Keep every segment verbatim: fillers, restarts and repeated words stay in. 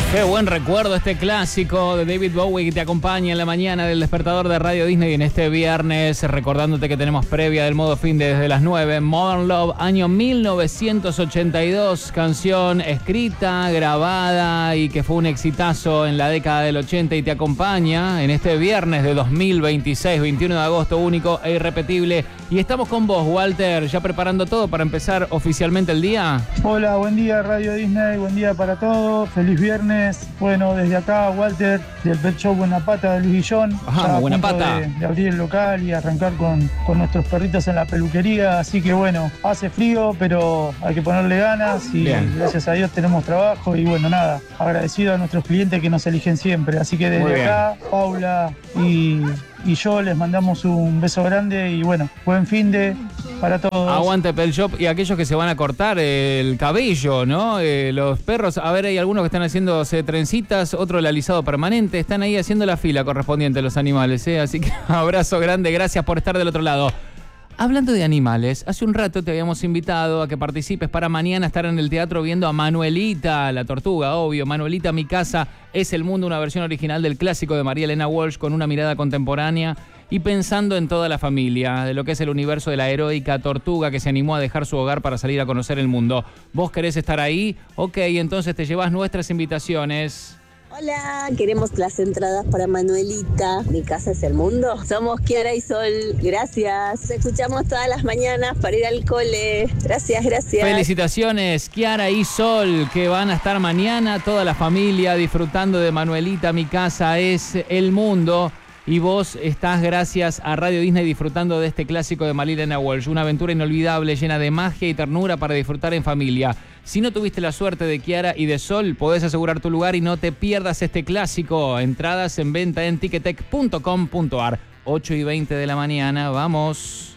Qué buen recuerdo este clásico de David Bowie que te acompaña en la mañana del despertador de Radio Disney en este viernes, recordándote que tenemos previa del modo fin desde las nueve. Modern Love, año mil novecientos ochenta y dos, canción escrita, grabada y que fue un exitazo en la década del ochenta y te acompaña en este viernes de dos mil veintiséis, veintiuno de agosto, único e irrepetible. Y estamos con vos, Walter, ya preparando todo para empezar oficialmente el día. Hola, buen día Radio Disney, buen día para todos, feliz viernes. Bueno, desde acá, Walter, del Pet Shop Buena Pata de Luis Guillón. Ajá, Buena Pata. De, de abrir el local y arrancar con, con nuestros perritos en la peluquería. Así que bueno, hace frío, pero hay que ponerle ganas y Bien. Gracias a Dios tenemos trabajo. Y bueno, nada, agradecido a nuestros clientes que nos eligen siempre. Así que desde acá, Paula y, y yo les mandamos un beso grande y bueno, buen fin de para todos. Aguante Pet Shop y aquellos que se van a cortar el cabello, ¿no? Eh, los perros, a ver, hay algunos que están haciéndose trencitas, otro el alisado permanente, están ahí haciendo la fila correspondiente los animales, ¿eh? Así que abrazo grande, gracias por estar del otro lado. Hablando de animales, hace un rato te habíamos invitado a que participes para mañana estar en el teatro viendo a Manuelita, la tortuga, obvio. Manuelita, mi casa es el mundo, una versión original del clásico de María Elena Walsh con una mirada contemporánea y pensando en toda la familia, de lo que es el universo de la heroica tortuga que se animó a dejar su hogar para salir a conocer el mundo. ¿Vos querés estar ahí? Ok, entonces te llevas nuestras invitaciones. Hola, queremos las entradas para Manuelita, mi casa es el mundo. Somos Kiara y Sol, gracias. Escuchamos todas las mañanas para ir al cole. Gracias, gracias. Felicitaciones, Kiara y Sol, que van a estar mañana toda la familia disfrutando de Manuelita, mi casa es el mundo. Y vos estás, gracias a Radio Disney, disfrutando de este clásico de María Elena Walsh. Una aventura inolvidable, llena de magia y ternura para disfrutar en familia. Si no tuviste la suerte de Kiara y de Sol, podés asegurar tu lugar y no te pierdas este clásico. Entradas en venta en ticketek punto com punto ar. ocho y veinte de la mañana, vamos.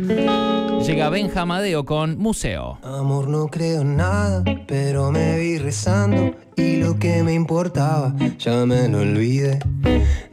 Llega Benja Amadeo con Museo. Amor, no creo en nada, pero me vi rezando y lo que me importaba ya me lo olvidé.